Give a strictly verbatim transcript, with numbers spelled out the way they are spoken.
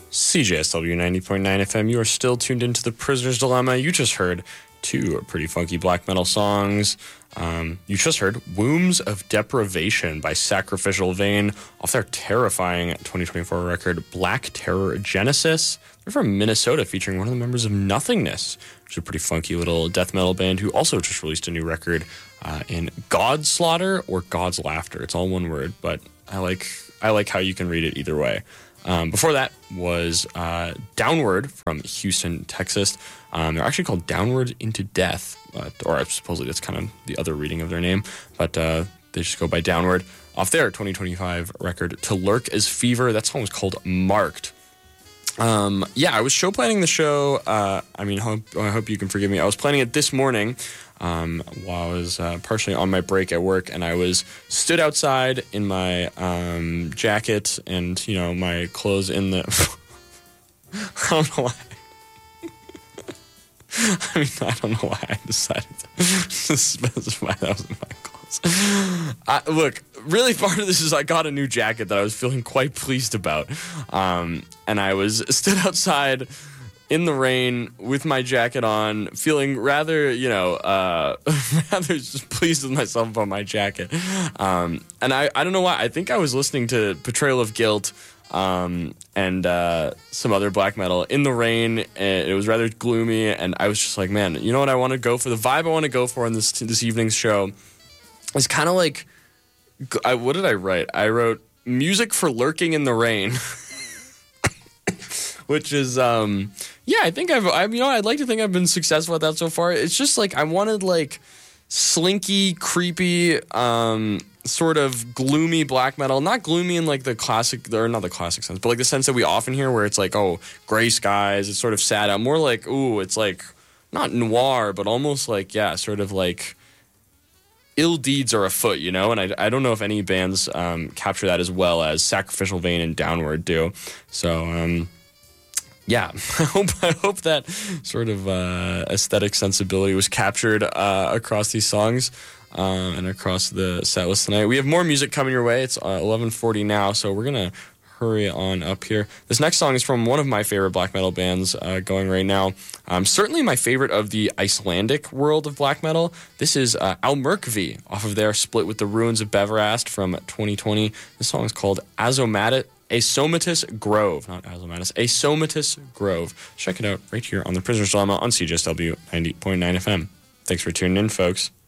C J S W ninety point nine F M. You are still tuned into The Prisoner's Dilemma. You just heard two pretty funky black metal songs. Um, you just heard Wombs of Deprivation by Sacrificial Vein off their terrifying twenty twenty-four record Black Terror Genesis. They're from Minnesota, featuring one of the members of Nothingness, which is a pretty funky little death metal band who also just released a new record uh, in God's Slaughter or God's Laughter. It's all one word, but I like I like how you can read it either way. Um, before that was uh, Downward from Houston, Texas. Um, they're actually called Downward into Death, uh, or supposedly that's kind of the other reading of their name, but uh, they just go by Downward. Off their twenty twenty-five record, To Lurk as Fever, that song was called Marked. Um, yeah, I was show planning the show. Uh, I mean, hope, I hope you can forgive me. I was planning it this morning um, while I was uh, partially on my break at work, and I was stood outside in my um, jacket and, you know, my clothes in the... I don't know why. I mean, I don't know why I decided to specify that was in my clothes. I, look, really part of this is I got a new jacket that I was feeling quite pleased about. Um, and I was stood outside in the rain with my jacket on, feeling rather, you know, uh, rather just pleased with myself about my jacket. Um, and I, I don't know why. I think I was listening to Portrayal of Guilt um, and uh, some other black metal in the rain. And it was rather gloomy. And I was just like, man, you know what I want to go for? The vibe I want to go for in this this evening's show is kind of like, I, what did I write? I wrote music for lurking in the rain. Which is, um, yeah, I think I've, I, you know, I'd like to think I've been successful at that so far. It's just like, I wanted like slinky, creepy, um, sort of gloomy black metal. Not gloomy in like the classic, or not the classic sense, but like the sense that we often hear where it's like, oh, gray skies, it's sort of sad out. More like, ooh, it's like, not noir, but almost like, yeah, sort of like ill deeds are afoot, you know? And I, I don't know if any bands um, capture that as well as Sacrificial Vein and Downward do. So, um... yeah, I hope I hope that sort of uh, aesthetic sensibility was captured uh, across these songs uh, and across the set list tonight. We have more music coming your way. It's uh, eleven forty now, so we're going to hurry on up here. This next song is from one of my favorite black metal bands uh, going right now. Um, certainly my favorite of the Icelandic world of black metal. This is uh, Almyrkvi off of their Split with the Ruins of Beverast from twenty twenty. This song is called Azomatis. Asomatis Grove, not Azomatis, Asomatis Grove. Check it out right here on The Prisoner's Dilemma on C J S W ninety point nine F M. Thanks for tuning in, folks.